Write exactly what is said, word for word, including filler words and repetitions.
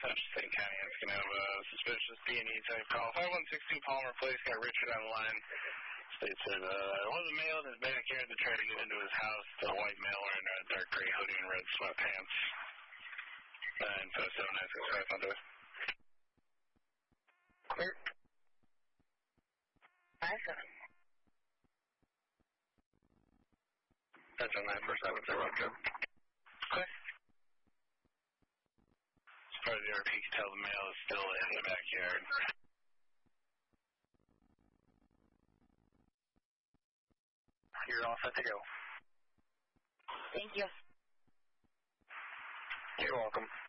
State County, it's going to have a suspicious D and E type call. five one six two Palmer Place, got Richard on the line. State said, uh, there was a male in his backyard that tried to get into his house. A white male wearing a dark gray hoodie and red sweatpants. Uh, info seven nine six five hundred. Clear. Five seven. That's a nine four seven zero two. Clear. As far as the R P can tell, the male is still in the backyard. You're all set to go. Thank you. You're welcome.